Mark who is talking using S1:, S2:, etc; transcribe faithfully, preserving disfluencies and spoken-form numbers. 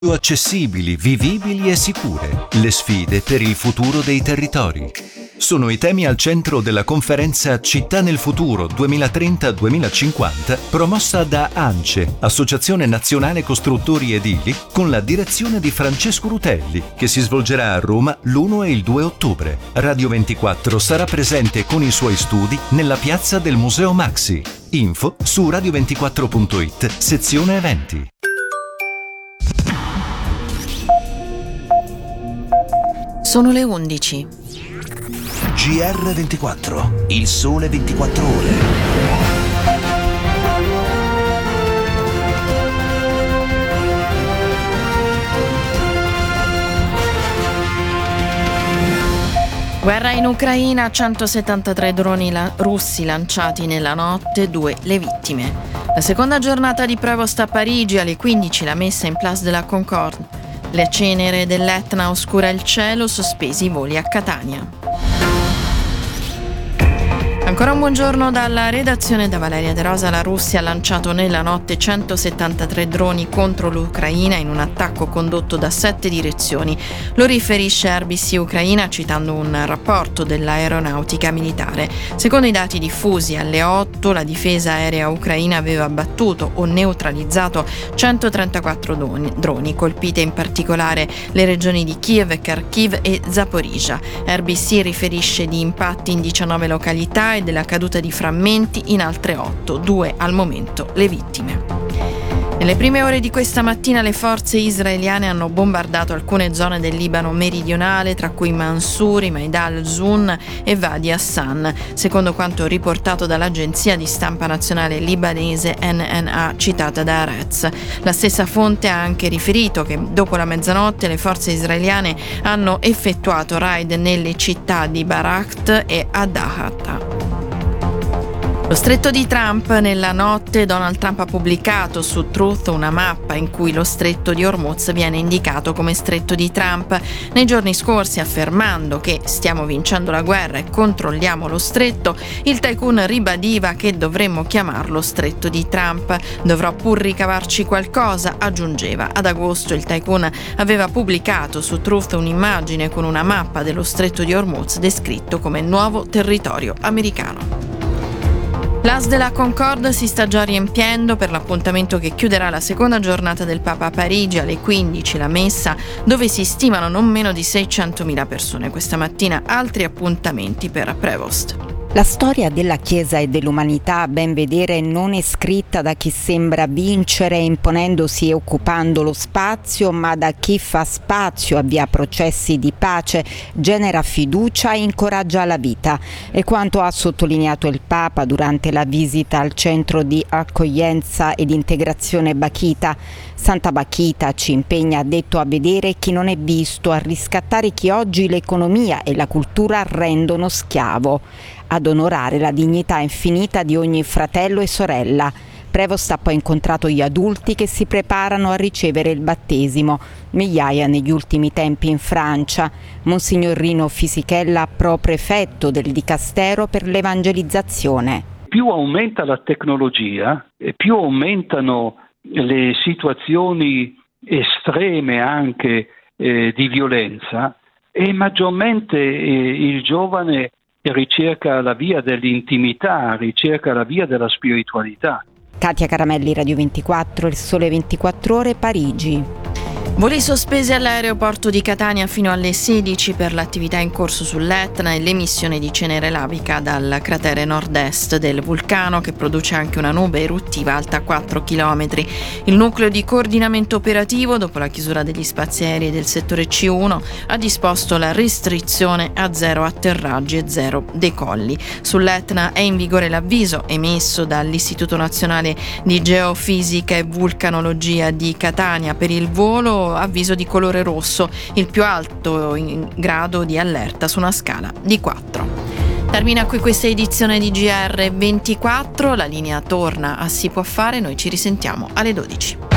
S1: Più accessibili, vivibili e sicure. Le sfide per il futuro dei territori. Sono i temi al centro della conferenza Città nel futuro duemilatrenta duemilacinquanta, promossa da ANCE, Associazione Nazionale Costruttori Edili, con la direzione di Francesco Rutelli, che si svolgerà a Roma l'primo e il due ottobre. Radio ventiquattro sarà presente con i suoi studi nella piazza del Museo Maxi. Info su radio ventiquattro punto it, sezione eventi.
S2: Sono le undici.
S3: G R ventiquattro, il sole ventiquattro ore.
S2: Guerra in Ucraina, centosettantatré droni la- russi lanciati nella notte, due le vittime. La seconda giornata di Prevost a Parigi, alle quindici la messa in Place de la Concorde. Le cenere dell'Etna oscura il cielo, sospesi i voli a Catania. Ancora un buongiorno dalla redazione da Valeria De Rosa. La Russia ha lanciato nella notte centosettantatré droni contro l'Ucraina in un attacco condotto da sette direzioni. Lo riferisce R B C Ucraina citando un rapporto dell'aeronautica militare. Secondo i dati diffusi alle otto, la difesa aerea ucraina aveva abbattuto o neutralizzato centotrentaquattro droni, colpite in particolare le regioni di Kiev, Kharkiv e Zaporizhzhia. R B C riferisce di impatti in diciannove località e della caduta di frammenti in altre otto, due al momento le vittime. Nelle prime ore di questa mattina le forze israeliane hanno bombardato alcune zone del Libano meridionale, tra cui Mansouri, Maidal Zun e Wadi Hassan, secondo quanto riportato dall'agenzia di stampa nazionale libanese N N A citata da Haaretz. La stessa fonte ha anche riferito che dopo la mezzanotte le forze israeliane hanno effettuato raid nelle città di Barakht e Adahat. Lo stretto di Trump. Nella notte Donald Trump ha pubblicato su Truth una mappa in cui lo stretto di Hormuz viene indicato come stretto di Trump. Nei giorni scorsi, affermando che stiamo vincendo la guerra e controlliamo lo stretto, il tycoon ribadiva che dovremmo chiamarlo stretto di Trump. Dovrò pur ricavarci qualcosa, aggiungeva. Ad agosto il tycoon aveva pubblicato su Truth un'immagine con una mappa dello stretto di Hormuz descritto come nuovo territorio americano. L'As della Concorde si sta già riempiendo per l'appuntamento che chiuderà la seconda giornata del Papa a Parigi, alle quindici la messa, dove si stimano non meno di seicentomila persone. Questa mattina altri appuntamenti per Prevost.
S4: La storia della Chiesa e dell'umanità, a ben vedere, non è scritta da chi sembra vincere imponendosi e occupando lo spazio, ma da chi fa spazio, avvia processi di pace, genera fiducia e incoraggia la vita. È quanto ha sottolineato il Papa durante la visita al centro di accoglienza ed integrazione Bakhita. Santa Bakhita ci impegna, ha detto, a vedere chi non è visto, a riscattare chi oggi l'economia e la cultura rendono schiavo, ad onorare la dignità infinita di ogni fratello e sorella. Prevost ha poi incontrato gli adulti che si preparano a ricevere il battesimo, migliaia negli ultimi tempi in Francia. Monsignor Rino Fisichella, pro-prefetto del Dicastero per l'Evangelizzazione.
S5: Più aumenta la tecnologia e più aumentano le situazioni estreme anche eh, di violenza, e maggiormente eh, il giovane ricerca la via dell'intimità, ricerca la via della spiritualità.
S4: Katia Caramelli, Radio ventiquattro, il sole ventiquattro ore, Parigi.
S2: Voli sospesi all'aeroporto di Catania fino alle sedici per l'attività in corso sull'Etna e l'emissione di cenere lavica dal cratere nord-est del vulcano, che produce anche una nube eruttiva alta quattro chilometri. Il nucleo di coordinamento operativo, dopo la chiusura degli spazi aerei del settore C uno, ha disposto la restrizione a zero atterraggi e zero decolli. Sull'Etna è in vigore l'avviso emesso dall'Istituto Nazionale di Geofisica e Vulcanologia di Catania per il volo, avviso di colore rosso, il più alto in grado di allerta su una scala di quattro. Termina qui questa edizione di G R ventiquattro, la linea torna a Si può fare, noi ci risentiamo alle dodici.